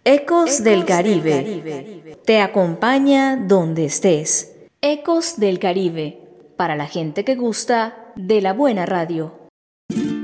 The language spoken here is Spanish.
Ecos del Caribe. Te acompaña donde estés. Ecos del Caribe. Para la gente que gusta de la buena radio.